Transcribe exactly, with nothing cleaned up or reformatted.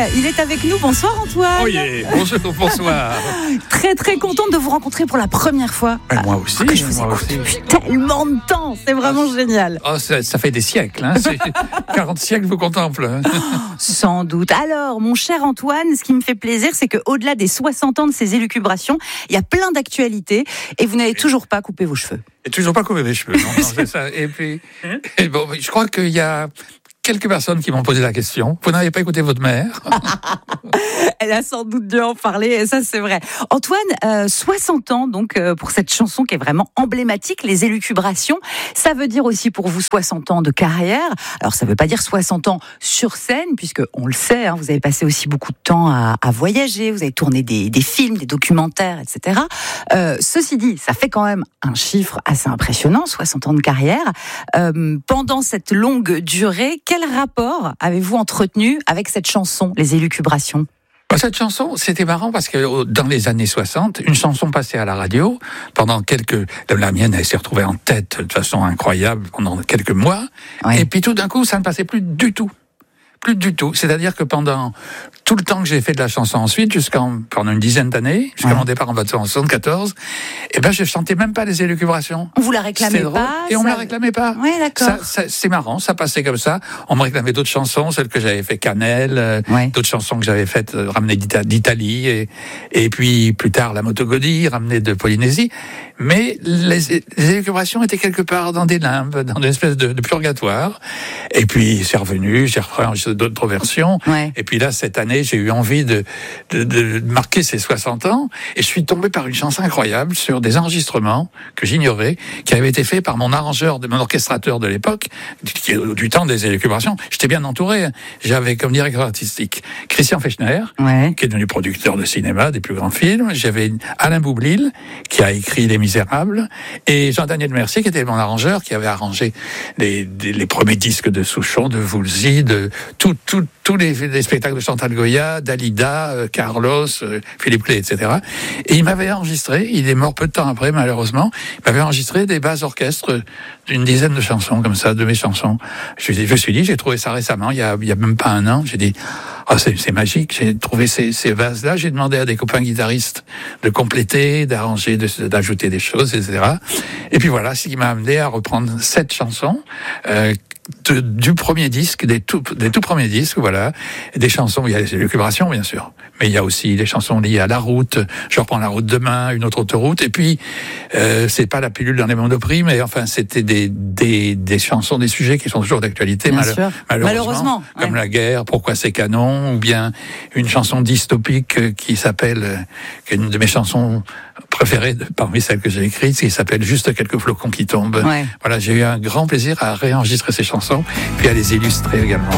il est avec nous. Bonsoir Antoine. Oh yeah. Bonjour, bonsoir. Très très contente de vous rencontrer pour la première fois. Ben, moi aussi. Que je vous moi écoute aussi. depuis tellement de temps. C'est vraiment ah, génial. Oh, ça, ça fait des siècles. Hein. quarante siècles vous contemple. Hein. Sans doute. Alors, mon cher Antoine, ce qui me fait plaisir, c'est qu'au-delà des soixante ans de ces élucubrations, il y a plein d'actualités et vous n'avez toujours pas coupé vos cheveux. Et toujours pas coupé les cheveux. Non, non, c'est ça. Et puis, et bon, je crois qu'il y a quelques personnes qui m'ont posé la question. Vous n'avez pas écouté votre mère? Elle a sans doute dû en parler, et ça c'est vrai. Antoine, euh, soixante ans donc euh, pour cette chanson qui est vraiment emblématique, les élucubrations. Ça veut dire aussi pour vous soixante ans de carrière. Alors ça veut pas dire soixante ans sur scène, puisque on le sait, hein, vous avez passé aussi beaucoup de temps à, à voyager, vous avez tourné des, des films, des documentaires, et cetera. Euh, ceci dit, ça fait quand même un chiffre assez impressionnant, soixante ans de carrière. Euh, pendant cette longue durée, quel rapport avez-vous entretenu avec cette chanson, les élucubrations? Cette chanson, c'était marrant parce que dans les années soixante, une chanson passée à la radio, pendant quelques... La mienne, elle s'est retrouvée en tête de façon incroyable pendant quelques mois. Oui. Et puis tout d'un coup, ça ne passait plus du tout. Plus du tout. C'est-à-dire que pendant tout le temps que j'ai fait de la chanson ensuite, jusqu'en pendant une dizaine d'années, jusqu'à ouais. mon départ en soixante-quatorze, eh ben je chantais même pas les élucubrations. On vous la réclamait pas. Et ça... on me la réclamait pas. Oui, d'accord. Ça, ça, c'est marrant, ça passait comme ça. On me réclamait d'autres chansons, celles que j'avais fait Cannelle, euh, ouais. d'autres chansons que j'avais faites euh, ramenées d'Italie, et, et puis plus tard la Moto Gaudy, ramenée de Polynésie. Mais les, les élucubrations étaient quelque part dans des limbes, dans une espèce de, de purgatoire. Et puis c'est revenu, j'ai refait d'autres versions. Ouais. Et puis là, cette année, j'ai eu envie de, de, de marquer ces soixante ans. Et je suis tombé par une chanson incroyable sur des enregistrements que j'ignorais, qui avaient été faits par mon arrangeur, mon orchestrateur de l'époque, du, du temps des élucubrations. J'étais bien entouré. J'avais comme directeur artistique Christian Fechner, ouais. qui est devenu producteur de cinéma, des plus grands films. J'avais Alain Boublil, qui a écrit Les Misérables, et Jean-Daniel Mercier, qui était mon arrangeur, qui avait arrangé les, les, les premiers disques de Souchon, de Woolsey, de tous tout, tout les, les spectacles de Chantal Goya, Dalida, euh, Carlos, euh, Philippe Clay, et cetera. Et il m'avait enregistré, il est mort peu de temps après, malheureusement, il m'avait enregistré des bases orchestres d'une dizaine de chansons, comme ça, de mes chansons. Je, je me suis dit, j'ai trouvé ça récemment, il y a, il y a même pas un an, j'ai dit, oh, c'est, c'est magique, j'ai trouvé ces, ces bases-là, j'ai demandé à des copains guitaristes de compléter, d'arranger, de, d'ajouter des choses, et cetera. Et puis voilà, ce qui m'a amené à reprendre cette chanson, euh, De, du premier disque, des tout, des tout premiers disques, voilà, des chansons, il y a les élucubrations, bien sûr, mais il y a aussi des chansons liées à la route, je reprends la route demain, une autre autoroute, et puis, euh, c'est pas la pilule dans les monoprix, mais enfin, c'était des, des, des chansons, des sujets qui sont toujours d'actualité, mal, malheureusement, malheureusement, comme ouais. la guerre, pourquoi c'est canon, ou bien une chanson dystopique qui s'appelle, qui est une de mes chansons préférées de, parmi celles que j'ai écrites, qui s'appelle Juste quelques flocons qui tombent. Ouais. Voilà, j'ai eu un grand plaisir à réenregistrer ces chansons, puis à les illustrer également.